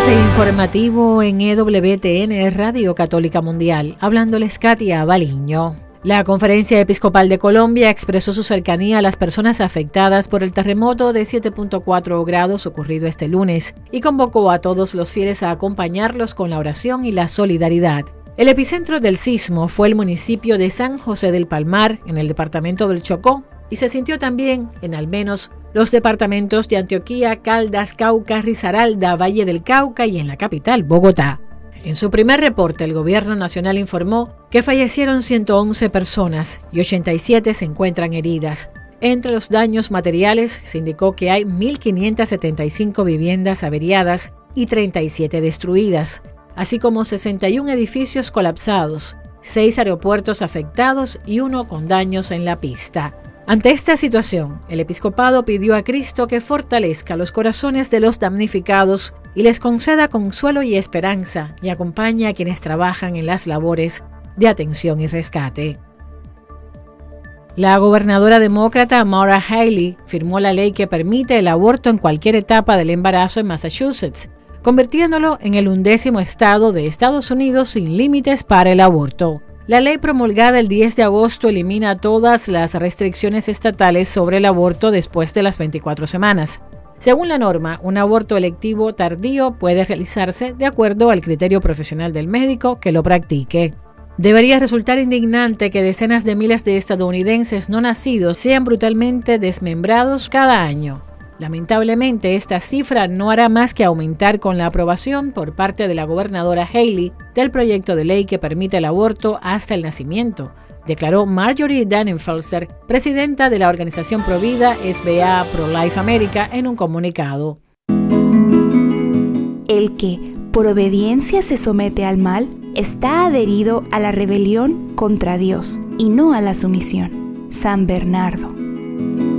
Avance informativo en EWTN Radio Católica Mundial. Hablándoles Katia Baliño. La Conferencia Episcopal de Colombia expresó su cercanía a las personas afectadas por el terremoto de 7.4 grados ocurrido este lunes y convocó a todos los fieles a acompañarlos con la oración y la solidaridad. El epicentro del sismo fue el municipio de San José del Palmar, en el departamento del Chocó, y se sintió también en al menos los departamentos de Antioquia, Caldas, Cauca, Risaralda, Valle del Cauca y en la capital, Bogotá. En su primer reporte, el Gobierno Nacional informó que fallecieron 111 personas y 87 se encuentran heridas. Entre los daños materiales, se indicó que hay 1.575 viviendas averiadas y 37 destruidas, así como 61 edificios colapsados, 6 aeropuertos afectados y 1 con daños en la pista. Ante esta situación, el episcopado pidió a Cristo que fortalezca los corazones de los damnificados y les conceda consuelo y esperanza y acompañe a quienes trabajan en las labores de atención y rescate. La gobernadora demócrata Maura Haley firmó la ley que permite el aborto en cualquier etapa del embarazo en Massachusetts, convirtiéndolo en el 11º estado de Estados Unidos sin límites para el aborto. La ley promulgada el 10 de agosto elimina todas las restricciones estatales sobre el aborto después de las 24 semanas. Según la norma, un aborto electivo tardío puede realizarse de acuerdo al criterio profesional del médico que lo practique. Debería resultar indignante que decenas de miles de estadounidenses no nacidos sean brutalmente desmembrados cada año. Lamentablemente, esta cifra no hará más que aumentar con la aprobación por parte de la gobernadora Haley del proyecto de ley que permite el aborto hasta el nacimiento, declaró Marjorie Dannenfelser, presidenta de la organización provida SBA Pro-Life America, en un comunicado. El que, por obediencia, se somete al mal, está adherido a la rebelión contra Dios y no a la sumisión. San Bernardo.